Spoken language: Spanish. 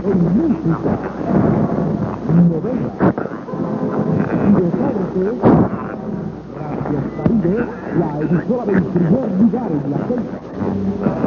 en música, novela y deporte. Radio Caribe, la emisora del primer lugar en la selva.